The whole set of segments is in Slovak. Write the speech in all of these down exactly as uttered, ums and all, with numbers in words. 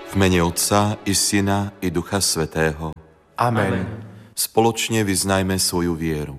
V mene Otca i Syna i Ducha Svätého. Amen. Spoločne vyznajme svoju vieru.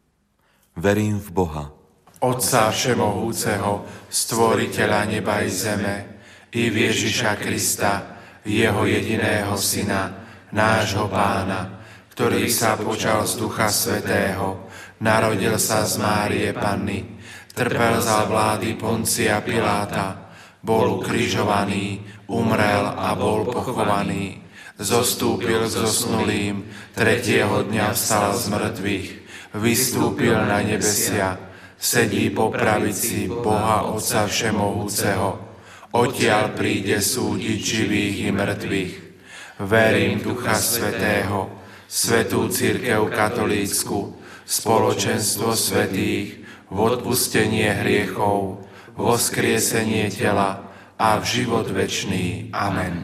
Verím v Boha, Otca Všemohúceho, Stvoriteľa neba i zeme, i v Ježiša Krista, Jeho jediného Syna, nášho Pána, ktorý sa počal z Ducha Svätého, narodil sa z Márie Panny, trpel za vlády Poncia Piláta, bol ukrižovaný, umrel a bol pochovaný, zostúpil k zosnulým, tretieho dňa vstal z mŕtvych, vystúpil na nebesia, sedí po pravici Boha Otca Všemohúceho, odtiaľ príde súdiť živých i mŕtvych. Verím Ducha Svätého, Svätú cirkev katolícku, spoločenstvo svätých, v odpustenie hriechov, voskriesenie tela a v život večný. Amen.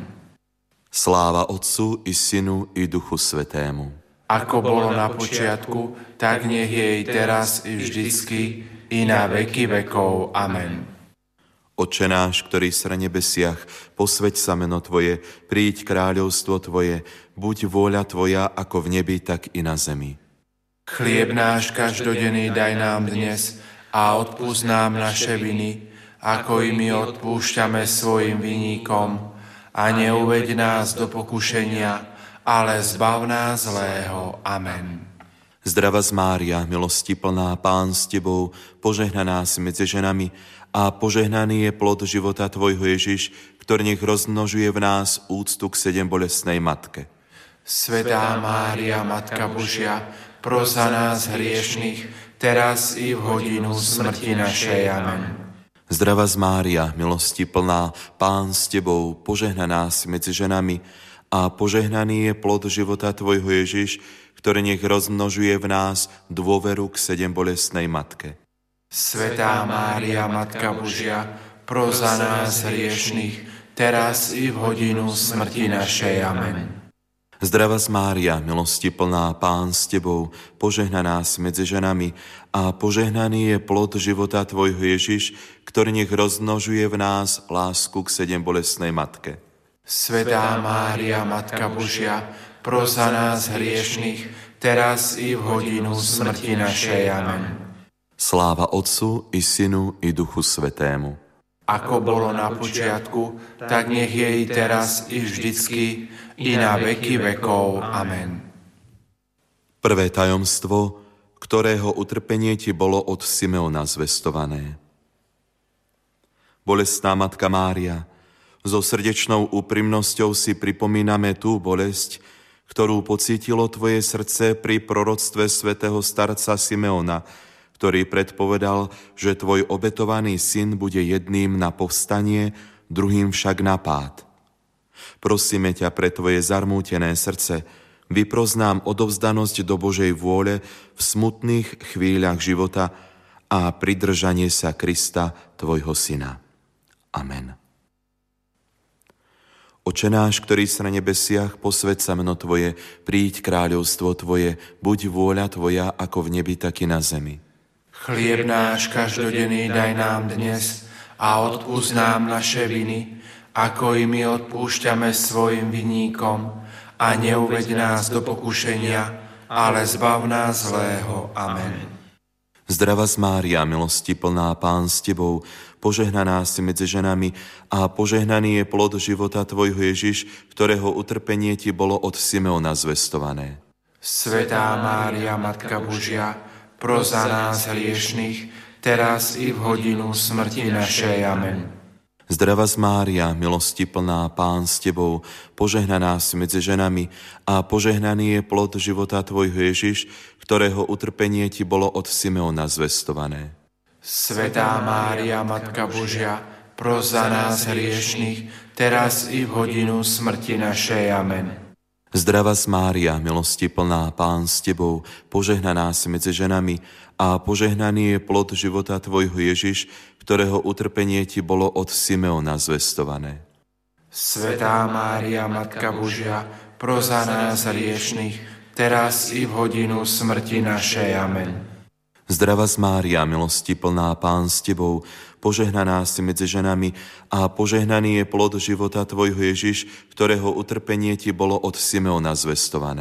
Sláva Otcu i Synu i Duchu Svätému. Ako bolo na počiatku, tak nech je i teraz i vždycky, i na veky vekov. Amen. Otče náš, ktorý si na nebesiach, posväť sa meno Tvoje, príď kráľovstvo Tvoje, buď vôľa Tvoja ako v nebi, tak i na zemi. Chlieb náš každodenný daj nám dnes a odpusť nám naše viny, ako i my odpúšťame svojim viníkom, a neuveď nás do pokušenia, ale zbav nás zlého. Amen. Zdravá Mária, milosti plná, Pán s Tebou, požehnaná si medzi ženami a požehnaný je plod života Tvojho Ježiš, ktorý nech rozmnožuje v nás úctu k sedembolestnej Matke. Svätá Mária, Matka Božia, pros za nás hriešnych, teraz i v hodinu smrti našej. Amen. Zdravá Mária, milosti plná, Pán s Tebou, požehnaná si medzi ženami a požehnaný je plod života Tvojho Ježiš, ktorý nech rozmnožuje v nás dôveru k sedembolestnej Matke. Svätá Mária, Matka Božia, pros za nás hriešnych, teraz i v hodinu smrti našej. Amen. Zdravá Mária, milosti plná, Pán s Tebou, požehnaná si medzi ženami a požehnaný je plod života Tvojho Ježiš, ktorý nech rozmnožuje v nás lásku k sedembolestnej Matke. Svätá Mária, Matka Božia, pros za nás hriešnych, teraz i v hodinu smrti našej. Amen. Sláva Otcu i Synu i Duchu Svätému. Ako bolo na počiatku, tak nech je i teraz i vždycky, i na veky vekov. Amen. Prvé tajomstvo, ktorého utrpenie Ti bolo od Simeona zvestované. Bolestná Matka Mária, so srdečnou úprimnosťou si pripomíname tú bolesť, ktorú pocítilo Tvoje srdce pri proroctve svätého starca Simeona, ktorý predpovedal, že Tvoj obetovaný syn bude jedným na povstanie, druhým však na pád. Prosíme ťa pre Tvoje zarmútené srdce, vypros nám odovzdanosť do Božej vôle v smutných chvíľach života a pridržanie sa Krista, Tvojho Syna. Amen. Oče náš, ktorý si na nebesiach, posväť sa meno Tvoje, príď kráľovstvo Tvoje, buď vôľa Tvoja ako v nebi, tak i na zemi. Chlieb náš každodenný daj nám dnes a odpusť nám naše viny, ako i my odpúšťame svojim viníkom, a neuveď nás do pokušenia, ale zbav nás zlého. Amen. Zdravá Mária, milosti plná, Pán s Tebou, požehnaná si medzi ženami a požehnaný je plod života Tvojho Ježiš, ktorého utrpenie Ti bolo od Simeona zvestované. Svätá Mária, Matka Božia, pros za nás hriešných, teraz i v hodinu smrti našej. Amen. Zdravá Mária, milosti plná, Pán s Tebou, požehnaná si medzi ženami a požehnaný je plod života Tvojho Ježiš, ktorého utrpenie Ti bolo od Simeona zvestované. Svätá Mária, Matka Božia, pros za nás hriešných, teraz i v hodinu smrti našej. Amen. Zdravá Mária, milosti plná, Pán s Tebou, požehnaná si medzi ženami a požehnaný je plod života Tvojho Ježiš, ktorého utrpenie Ti bolo od Simeona zvestované. Svätá Mária, Matka Božia, pros za nás hriešných, teraz i v hodinu smrti našej. Amen. Zdravá Mária, milosti plná, Pán s Tebou, požehnaná si medzi ženami a požehnaný je plod života tvojho Ježiš, ktorého utrpenie ti bolo od Simeona zvestované.